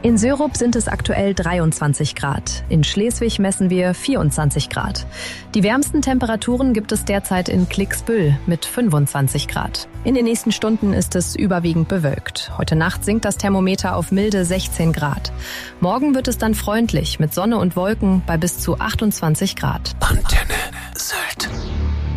In Sörup sind es aktuell 23 Grad. In Schleswig messen wir 24 Grad. Die wärmsten Temperaturen gibt es derzeit in Klicksbüll mit 25 Grad. In den nächsten Stunden ist es überwiegend bewölkt. Heute Nacht sinkt das Thermometer auf milde 16 Grad. Morgen wird es dann freundlich mit Sonne und Wolken bei bis zu 28 Grad. Antenne Sylt.